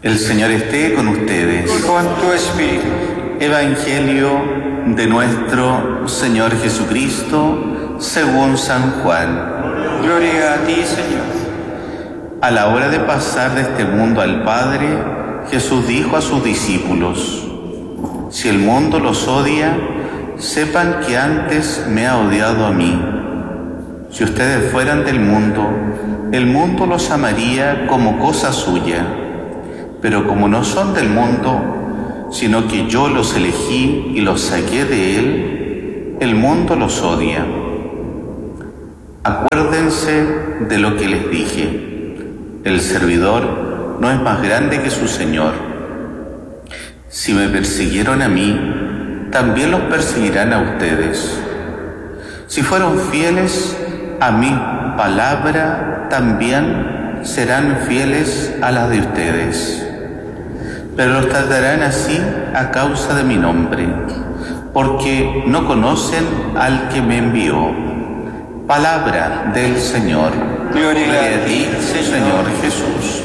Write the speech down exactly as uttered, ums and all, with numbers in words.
El Señor esté con ustedes. Y con tu espíritu. Evangelio de nuestro Señor Jesucristo según San Juan. Gloria a ti, Señor. A la hora de pasar de este mundo al Padre, Jesús dijo a sus discípulos: si el mundo los odia, sepan que antes me ha odiado a mí. Si ustedes fueran del mundo, el mundo los amaría como cosa suya. Pero como no son del mundo, sino que yo los elegí y los saqué de él, el mundo los odia. Acuérdense de lo que les dije: el servidor no es más grande que su Señor. Si me persiguieron a mí, también los perseguirán a ustedes. Si fueron fieles a mi palabra, también serán fieles a la de ustedes. Pero los tratarán así a causa de mi nombre, porque no conocen al que me envió. Palabra del Señor. Gloria a ti, Señor Jesús.